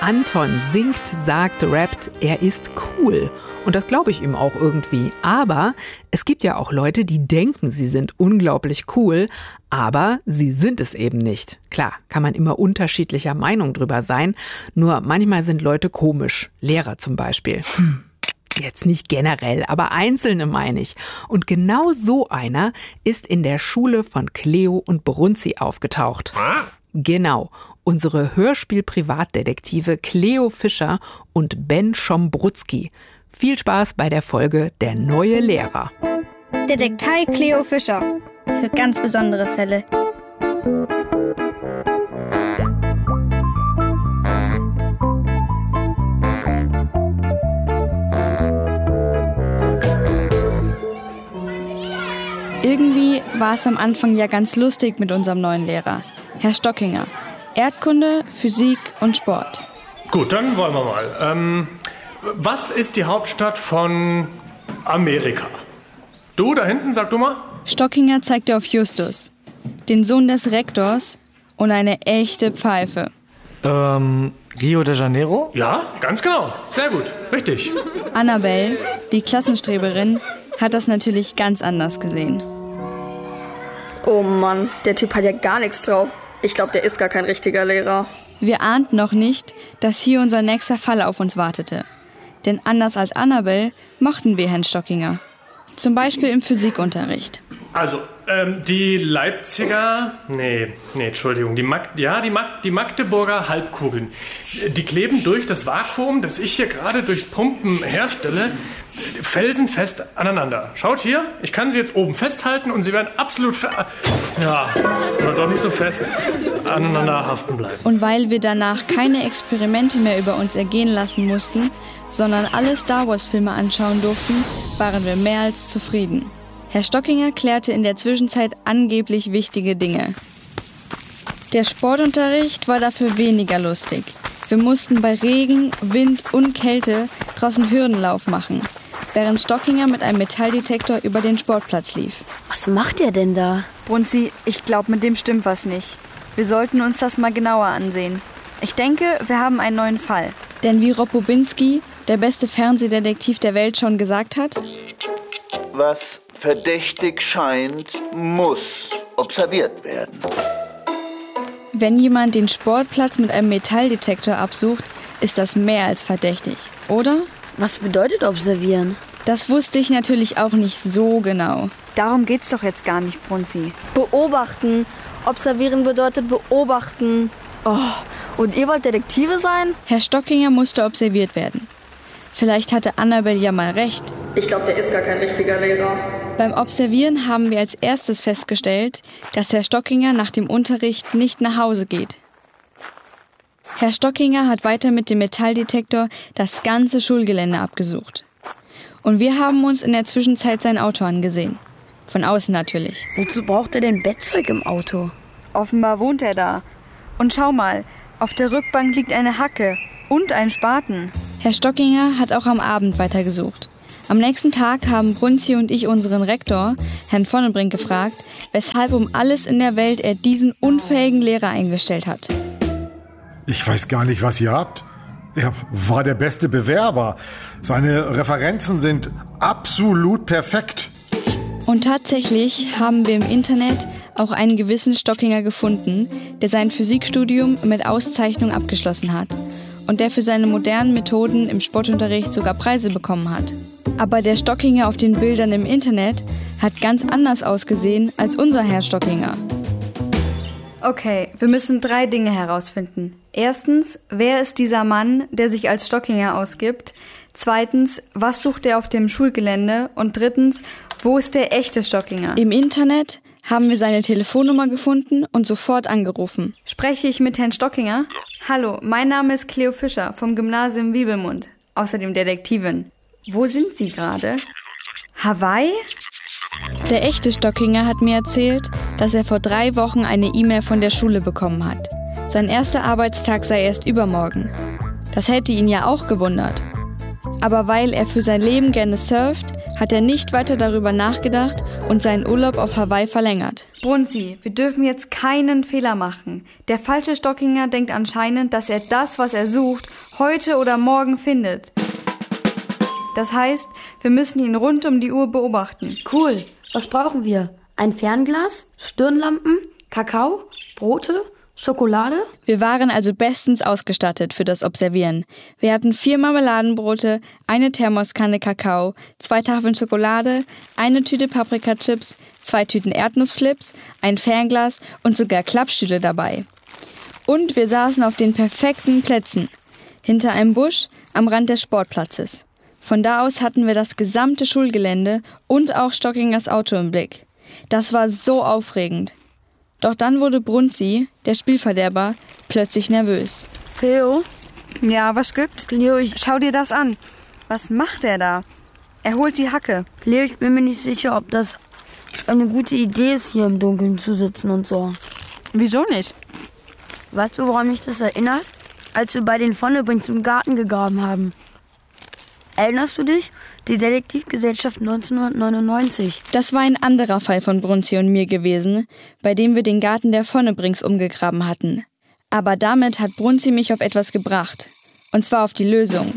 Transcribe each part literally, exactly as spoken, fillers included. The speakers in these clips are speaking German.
Anton singt, sagt, rappt, er ist cool. Und das glaube ich ihm auch irgendwie. Aber es gibt ja auch Leute, die denken, sie sind unglaublich cool, aber sie sind es eben nicht. Klar, kann man immer unterschiedlicher Meinung drüber sein, nur manchmal sind Leute komisch. Lehrer zum Beispiel. Hm. Jetzt nicht generell, aber Einzelne meine ich. Und genau so einer ist in der Schule von Cleo und Brunzi aufgetaucht. Genau, unsere Hörspiel-Privatdetektive Cleo Fischer und Ben Schombrutzki. Viel Spaß bei der Folge Der neue Lehrer. Detektei Cleo Fischer. Für ganz besondere Fälle. Irgendwie war es am Anfang ja ganz lustig mit unserem neuen Lehrer, Herr Stockinger. Erdkunde, Physik und Sport. Gut, dann wollen wir mal. Ähm, was ist die Hauptstadt von Amerika? Du, da hinten, sag du mal. Stockinger zeigte auf Justus, den Sohn des Rektors und eine echte Pfeife. Ähm, Rio de Janeiro? Ja, ganz genau. Sehr gut, richtig. Annabelle, die Klassenstreberin, hat das natürlich ganz anders gesehen. Oh Mann, der Typ hat ja gar nichts drauf. Ich glaube, der ist gar kein richtiger Lehrer. Wir ahnten noch nicht, dass hier unser nächster Fall auf uns wartete. Denn anders als Annabelle mochten wir Herrn Stockinger. Zum Beispiel im Physikunterricht. Also, ähm, die Leipziger, nee, nee, Entschuldigung, die Mag, ja, die, Mag, die Magdeburger Halbkugeln, die kleben durch das Vakuum, das ich hier gerade durchs Pumpen herstelle, felsenfest aneinander. Schaut hier, ich kann sie jetzt oben festhalten und sie werden absolut, fe- ja, oder doch nicht so fest aneinander haften bleiben. Und weil wir danach keine Experimente mehr über uns ergehen lassen mussten, sondern alle Star Wars Filme anschauen durften, waren wir mehr als zufrieden. Herr Stockinger klärte in der Zwischenzeit angeblich wichtige Dinge. Der Sportunterricht war dafür weniger lustig. Wir mussten bei Regen, Wind und Kälte draußen Hürdenlauf machen, während Stockinger mit einem Metalldetektor über den Sportplatz lief. Was macht ihr denn da? Brunzi, ich glaube, mit dem stimmt was nicht. Wir sollten uns das mal genauer ansehen. Ich denke, wir haben einen neuen Fall. Denn wie Rob Bobinski, der beste Fernsehdetektiv der Welt, schon gesagt hat: Was verdächtig scheint, muss observiert werden. Wenn jemand den Sportplatz mit einem Metalldetektor absucht, ist das mehr als verdächtig, oder? Was bedeutet observieren? Das wusste ich natürlich auch nicht so genau. Darum geht's doch jetzt gar nicht, Brunzi. Beobachten. Observieren bedeutet beobachten. Oh, und ihr wollt Detektive sein? Herr Stockinger musste observiert werden. Vielleicht hatte Annabelle ja mal recht. Ich glaube, der ist gar kein richtiger Lehrer. Beim Observieren haben wir als erstes festgestellt, dass Herr Stockinger nach dem Unterricht nicht nach Hause geht. Herr Stockinger hat weiter mit dem Metalldetektor das ganze Schulgelände abgesucht. Und wir haben uns in der Zwischenzeit sein Auto angesehen. Von außen natürlich. Wozu braucht er denn Bettzeug im Auto? Offenbar wohnt er da. Und schau mal, auf der Rückbank liegt eine Hacke und ein Spaten. Herr Stockinger hat auch am Abend weitergesucht. Am nächsten Tag haben Brunzi und ich unseren Rektor, Herrn Vonnebrink, gefragt, weshalb um alles in der Welt er diesen unfähigen Lehrer eingestellt hat. Ich weiß gar nicht, was ihr habt. Er war der beste Bewerber. Seine Referenzen sind absolut perfekt. Und tatsächlich haben wir im Internet auch einen gewissen Stockinger gefunden, der sein Physikstudium mit Auszeichnung abgeschlossen hat und der für seine modernen Methoden im Sportunterricht sogar Preise bekommen hat. Aber der Stockinger auf den Bildern im Internet hat ganz anders ausgesehen als unser Herr Stockinger. Okay, wir müssen drei Dinge herausfinden. Erstens, wer ist dieser Mann, der sich als Stockinger ausgibt? Zweitens, was sucht er auf dem Schulgelände? Und drittens, wo ist der echte Stockinger? Im Internet haben wir seine Telefonnummer gefunden und sofort angerufen. Spreche ich mit Herrn Stockinger? Hallo, mein Name ist Cleo Fischer vom Gymnasium Wiebelmund, außerdem Detektivin. Wo sind Sie gerade? Hawaii? Der echte Stockinger hat mir erzählt, dass er vor drei Wochen eine E-Mail von der Schule bekommen hat. Sein erster Arbeitstag sei erst übermorgen. Das hätte ihn ja auch gewundert. Aber weil er für sein Leben gerne surft, hat er nicht weiter darüber nachgedacht und seinen Urlaub auf Hawaii verlängert. Brunzi, wir dürfen jetzt keinen Fehler machen. Der falsche Stockinger denkt anscheinend, dass er das, was er sucht, heute oder morgen findet. Das heißt, wir müssen ihn rund um die Uhr beobachten. Cool. Was brauchen wir? Ein Fernglas? Stirnlampen? Kakao? Brote? Schokolade? Wir waren also bestens ausgestattet für das Observieren. Wir hatten vier Marmeladenbrote, eine Thermoskanne Kakao, zwei Tafeln Schokolade, eine Tüte Paprikachips, zwei Tüten Erdnussflips, ein Fernglas und sogar Klappstühle dabei. Und wir saßen auf den perfekten Plätzen. Hinter einem Busch am Rand des Sportplatzes. Von da aus hatten wir das gesamte Schulgelände und auch Stockingers Auto im Blick. Das war so aufregend. Doch dann wurde Brunzi, der Spielverderber, plötzlich nervös. Cleo? Ja, was gibt's? Cleo, ich... Schau dir das an. Was macht er da? Er holt die Hacke. Cleo, ich bin mir nicht sicher, ob das eine gute Idee ist, hier im Dunkeln zu sitzen und so. Wieso nicht? Weißt du, woran mich das erinnert? Als wir bei den Vonnebrings im Garten gegraben haben. Erinnerst du dich? Die Detektivgesellschaft neunzehnhundertneunundneunzig. Das war ein anderer Fall von Brunzi und mir gewesen, bei dem wir den Garten der Vonnebrings umgegraben hatten. Aber damit hat Brunzi mich auf etwas gebracht. Und zwar auf die Lösung.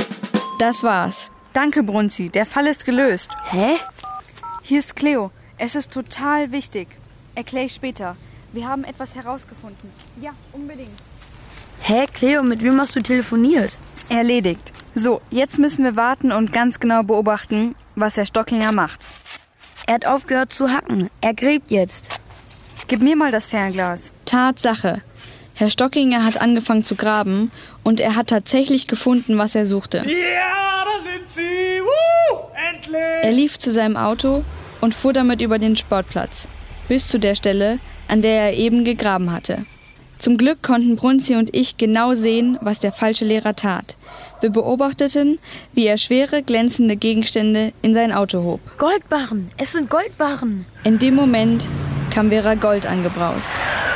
Das war's. Danke, Brunzi. Der Fall ist gelöst. Hä? Hier ist Cleo. Es ist total wichtig. Erkläre ich später. Wir haben etwas herausgefunden. Ja, unbedingt. Hä, Cleo, mit wem hast du telefoniert? Erledigt. So, jetzt müssen wir warten und ganz genau beobachten, was der Stockinger macht. Er hat aufgehört zu hacken. Er gräbt jetzt. Gib mir mal das Fernglas. Tatsache. Herr Stockinger hat angefangen zu graben und er hat tatsächlich gefunden, was er suchte. Ja, da sind sie. Woo, endlich. Er lief zu seinem Auto und fuhr damit über den Sportplatz. Bis zu der Stelle, an der er eben gegraben hatte. Zum Glück konnten Brunzi und ich genau sehen, was der falsche Lehrer tat. Wir beobachteten, wie er schwere, glänzende Gegenstände in sein Auto hob. Goldbarren! Es sind Goldbarren! In dem Moment kam Vera Gold angebraust.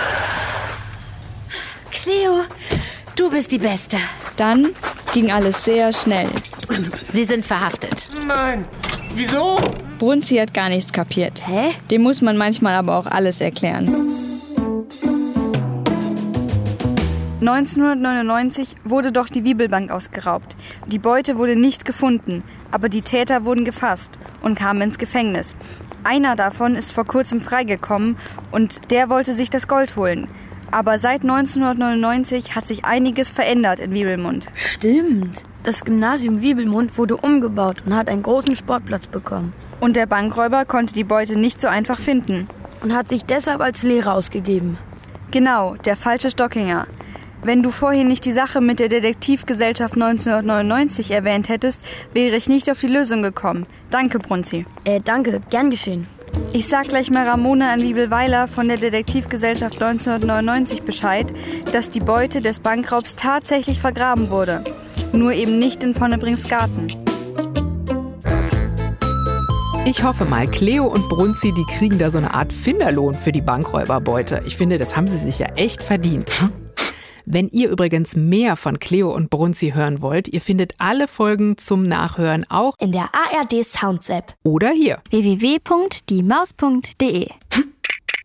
Cleo, du bist die Beste. Dann ging alles sehr schnell. Sie sind verhaftet. Nein, wieso? Brunzi hat gar nichts kapiert. Hä? Dem muss man manchmal aber auch alles erklären. neunzehnhundertneunundneunzig wurde doch die Wiebelbank ausgeraubt. Die Beute wurde nicht gefunden, aber die Täter wurden gefasst und kamen ins Gefängnis. Einer davon ist vor kurzem freigekommen und der wollte sich das Gold holen. Aber seit neunzehnhundertneunundneunzig hat sich einiges verändert in Wiebelmund. Stimmt. Das Gymnasium Wiebelmund wurde umgebaut und hat einen großen Sportplatz bekommen. Und der Bankräuber konnte die Beute nicht so einfach finden. Und hat sich deshalb als Lehrer ausgegeben. Genau, der falsche Stockinger. Wenn du vorhin nicht die Sache mit der Detektivgesellschaft neunzehnhundertneunundneunzig erwähnt hättest, wäre ich nicht auf die Lösung gekommen. Danke, Brunzi. Äh, danke. Gern geschehen. Ich sag gleich mal Ramona an Wiebelweiler von der Detektivgesellschaft neunzehnhundertneunundneunzig Bescheid, dass die Beute des Bankraubs tatsächlich vergraben wurde. Nur eben nicht in Vonnebrings Garten. Ich hoffe mal, Cleo und Brunzi, die kriegen da so eine Art Finderlohn für die Bankräuberbeute. Ich finde, das haben sie sich ja echt verdient. Wenn ihr übrigens mehr von Cleo und Brunzi hören wollt, ihr findet alle Folgen zum Nachhören auch in der A R D Sounds App oder hier w w w punkt die maus punkt d e.